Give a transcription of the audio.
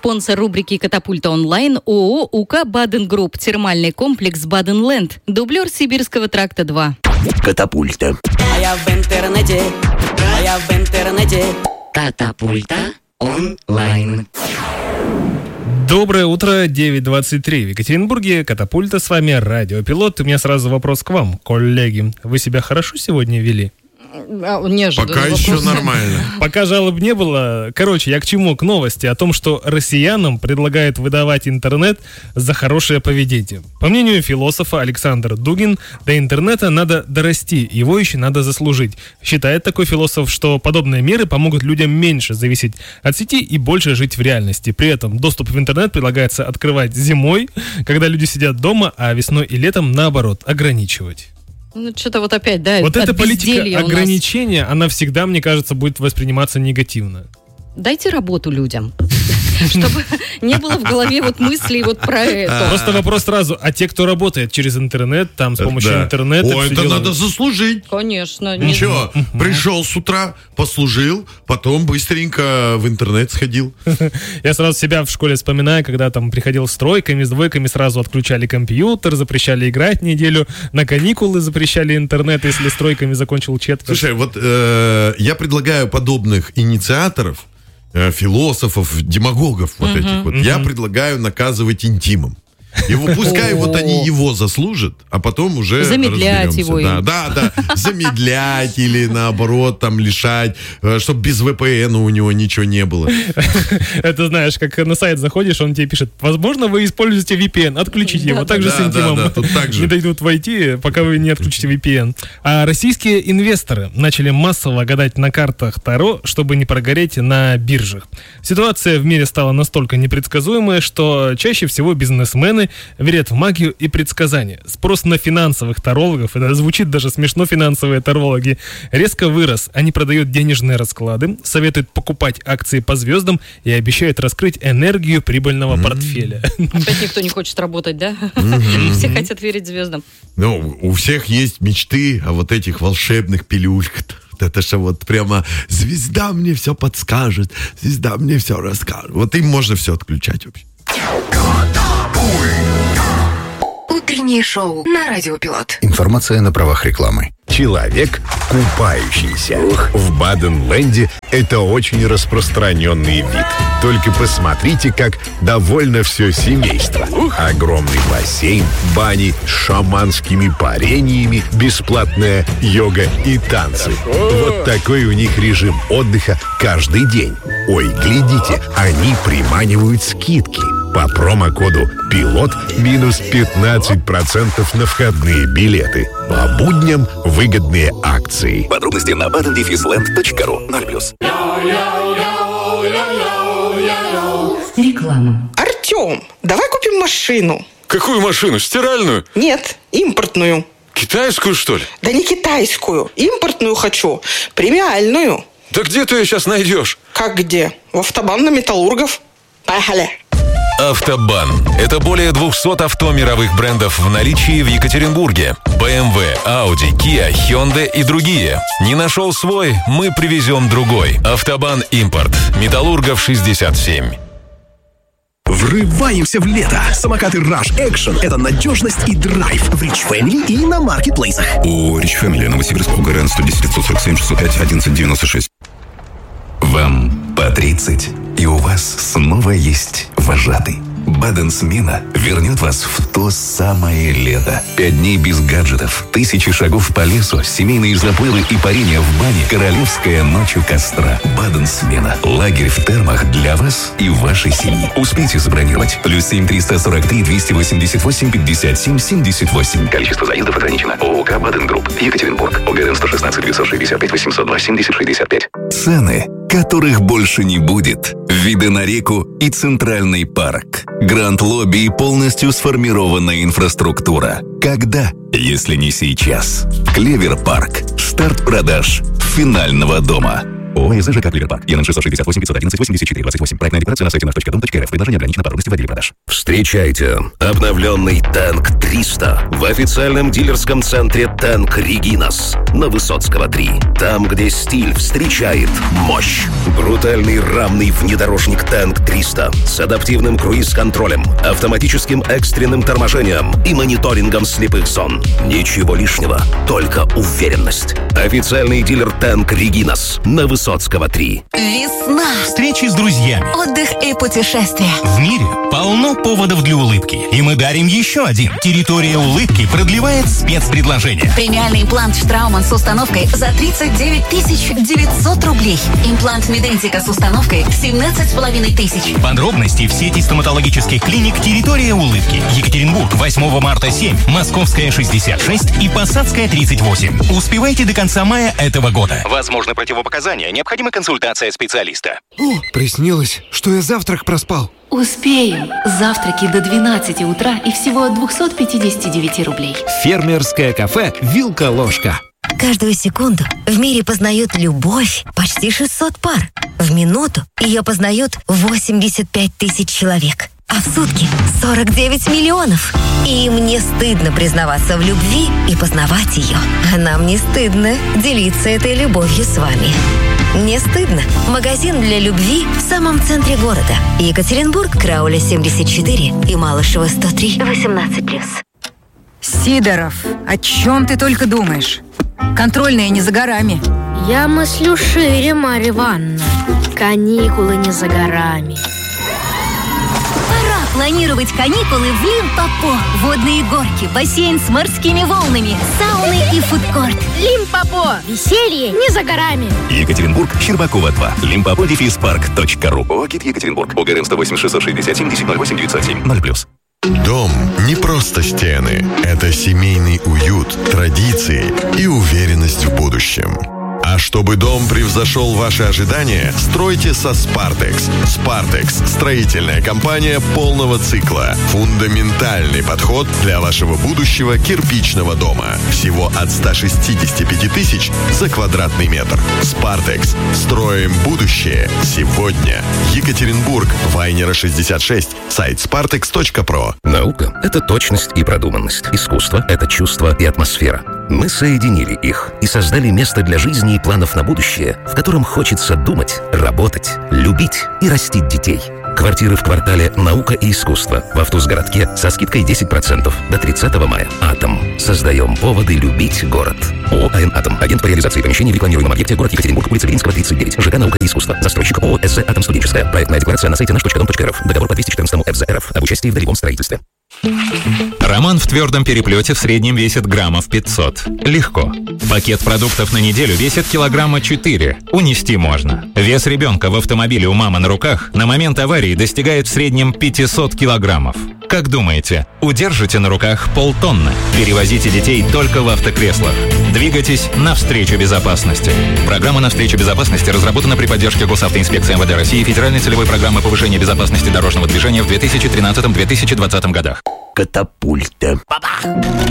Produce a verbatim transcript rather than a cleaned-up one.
Спонсор рубрики «Катапульта онлайн» ООО «УК Баден Групп». Термальный комплекс «Баденленд». Дублер Сибирского тракта два. Катапульта. А я в интернете, а я в интернете. Катапульта онлайн. Доброе утро, девять двадцать три в Екатеринбурге. Катапульта, с вами радиопилот. У меня сразу вопрос к вам, коллеги. Вы себя хорошо сегодня вели? Неожиданно. Пока вопрос. еще нормально. Пока жалоб не было. Короче, я к чему? К новости о том, что россиянам предлагают выдавать интернет за хорошее поведение. По мнению философа Александр Дугин, до интернета надо дорасти, его еще надо заслужить. Считает такой философ, что подобные меры помогут людям меньше зависеть от сети и больше жить в реальности. При этом доступ в интернет предлагается открывать зимой, когда люди сидят дома, а весной и летом, наоборот, ограничивать. Ну, что-то вот опять, да, Вот эта политика безделья у нас. ограничения, она всегда, мне кажется, будет восприниматься негативно. Дайте работу людям, чтобы не было в голове вот мыслей вот про это. Просто вопрос сразу, а те, кто работает через интернет, там, с помощью Да. интернета... О, всё это делают. надо заслужить. Конечно. не- Ничего, пришел с утра, послужил, потом быстренько в интернет сходил. Я сразу себя в школе вспоминаю, когда там приходил с тройками, с двойками, сразу отключали компьютер, запрещали играть неделю, на каникулы запрещали интернет, если с тройками закончил четверть. Слушай, вот э, я предлагаю подобных инициаторов, э, философов, демагогов вот этих вот, я предлагаю наказывать интимом. Его, пускай вот они его заслужат, а потом уже Замедлять разберемся. его Да, им. да, да, замедлять или наоборот там лишать, чтобы без вэ пэ эн у него ничего не было. Это знаешь, как на сайт заходишь, он тебе пишет, возможно, вы используете ви пи эн, отключите его. Так же Да, с интимом. да, да, тут так же. Не дойдут войти, пока вы не отключите ви пи эн. А российские инвесторы начали массово гадать на картах Таро, чтобы не прогореть на биржах. Ситуация в мире стала настолько непредсказуемая, что чаще всего бизнесмены верят в магию и предсказания. Спрос на финансовых тарологов, это звучит даже смешно, финансовые тарологи, резко вырос. Они продают денежные расклады, советуют покупать акции по звездам и обещают раскрыть энергию прибыльного портфеля. Опять никто не хочет работать, да? Все хотят верить звездам. Ну, у всех есть мечты о вот этих волшебных пилюльках. Вот это же вот прямо звезда мне все подскажет, звезда мне все расскажет. Вот им можно все отключать вообще. Утреннее шоу на Радиопилот. Информация на правах рекламы. Человек, купающийся. В Баденленде это очень распространенный вид. Только посмотрите, как довольно все семейство. Огромный бассейн, бани с шаманскими парениями, бесплатная йога и танцы. Вот такой у них режим отдыха каждый день. Ой, глядите, они приманивают скидки. По промокоду «Пилот» минус пятнадцать процентов на входные билеты. По будням выгодные акции. Подробности на баден дефис ленд точка ру. ноль плюс. Реклама. Артем, давай купим машину. Какую машину? Стиральную? Нет, импортную. Китайскую, что ли? Да не китайскую, импортную хочу, премиальную. Да где ты ее сейчас найдешь? Как где? В автобан на Металлургов. Поехали. Автобан. Это более двухсот авто мировых брендов в наличии в Екатеринбурге. бэ эм вэ, Audi, Kia, Hyundai и другие. Не нашел свой? Мы привезем другой. Автобан Импорт. Металлургов шестьдесят семь. Врываемся в лето. Самокаты Rush Action — это надежность и драйв в Rich Family и на маркетплейсах. У Rich Family Новосибирск, ГРН сто десять девятьсот сорок семь шестьсот пять одиннадцать девяносто шесть. Вам по тридцать, и у вас снова есть вожатый. Баден-смена вернет вас в то самое лето. Пять дней без гаджетов, тысячи шагов по лесу, семейные заплывы и парение в бане, королевская ночь у костра. Баден-смена. Лагерь в термах для вас и вашей семьи. Успейте забронировать. Плюс семь триста сорок три двести восемьдесят восемь пятьдесят семь семьдесят восемь. Количество заездов ограничено. ООО Баден Групп. Екатеринбург. ОГРН сто шестнадцать девятьсот шестьдесят пять восемьсот два семьдесят шестьдесят пять. Цены, которых больше не будет. Виды на реку и Центральный парк. Гранд-лобби и полностью сформированная инфраструктура. Когда, если не сейчас? Клевер-парк. Старт продаж финального дома. ООО «СЖК Кливерпак». ЕН шестьсот шестьдесят восемь пятьсот одиннадцать восемьдесят четыре двадцать восемь. Проектная декларация на сайте наш точка дом точка эр эф. Предложение ограничено по области в отделе продаж. Встречайте обновленный Танк триста в официальном дилерском центре Танк Регинас на Высоцкого три. Там, где стиль встречает мощь. Брутальный рамный внедорожник Танк триста с адаптивным круиз-контролем, автоматическим экстренным торможением и мониторингом слепых зон. Ничего лишнего, только уверенность. Официальный дилер Танк Регинас на Высоцкого три. Весна. Встречи с друзьями. Отдых и путешествия. В мире полно поводов для улыбки. И мы дарим еще один. Территория улыбки продлевает спецпредложение. Премиальный имплант Штрауман с установкой за тридцать девять тысяч девятьсот рублей. Имплант Медентика с установкой семнадцать с половиной тысяч. Подробности в сети стоматологических клиник «Территория улыбки». Екатеринбург, восьмого марта семь, Московская шестьдесят шесть и Посадская тридцать восемь. Успевайте до конца мая этого года. Возможны противопоказания. Необходима консультация специалиста. О, приснилось, что я завтрак проспал. Успеем. Завтраки до двенадцати утра и всего от двухсот пятидесяти девяти рублей. Фермерское кафе «Вилка-ложка». Каждую секунду в мире познают любовь почти шестьсот пар. В минуту ее познают восемьдесят пять тысяч человек. А в сутки сорок девять миллионов. И им не стыдно признаваться в любви и познавать ее. А нам не стыдно делиться этой любовью с вами. Не стыдно. Магазин для любви в самом центре города. Екатеринбург, Крауля семьдесят четыре и Малышева сто три, восемнадцать плюс. Сидоров, о чем ты только думаешь? Контрольные не за горами. Я мыслю шире, Марья Ивановна. Каникулы не за горами. Пора планировать каникулы в Лимпопо. Водные горки, бассейн с морскими волнами, сауны и фудкорт. Лимпопо. Веселье не за горами. Екатеринбург, Щербакова два. Лимпопо дефис парк точка ру. ООО «ГИД Екатеринбург». ОГРН сто восемь шестьсот шестьдесят семь десять ноль восемь девятьсот семь. ноль плюс. Дом не просто стены. Это семейный уют, традиции и уверенность в будущем. А чтобы дом превзошел ваши ожидания, стройте со Spartex. Spartex – строительная компания полного цикла. Фундаментальный подход для вашего будущего кирпичного дома. Всего от ста шестидесяти пяти тысяч за квадратный метр. Spartex. Строим будущее сегодня. Екатеринбург, Вайнера шестьдесят шесть. Сайт спартекс точка про. Наука – это точность и продуманность. Искусство – это чувство и атмосфера. Мы соединили их и создали место для жизни и планов на будущее, в котором хочется думать, работать, любить и растить детей. Квартиры в квартале «Наука и искусство» в Автузгородке со скидкой десять процентов до тридцатого мая. «Атом». Создаем поводы любить город. ООО «АН Атом». Агент по реализации помещений в рекламируемом объекте город Екатеринбург, улица Ленинского, тридцать девять. ЖК «Наука и искусство». Застройщик ООО «СЗ Атом Студенческая». Проектная декларация на сайте наш точка дом точка эр эф. Договор по двести четырнадцатому эф зэ эр эф об участии в долевом строительстве. Роман в твердом переплете в среднем весит граммов пятьсот. Легко. Пакет продуктов на неделю весит килограмма четыре. Унести можно. Вес ребенка в автомобиле у мамы на руках на момент аварии достигает в среднем пятьсот килограммов. Как думаете, удержите на руках полтонны? Перевозите детей только в автокреслах. Двигайтесь навстречу безопасности. Программа «Навстречу безопасности» разработана при поддержке Госавтоинспекции эм вэ дэ России и Федеральной целевой программы повышения безопасности дорожного движения в две тысячи тринадцатом — две тысячи двадцатом годах. Катапульта.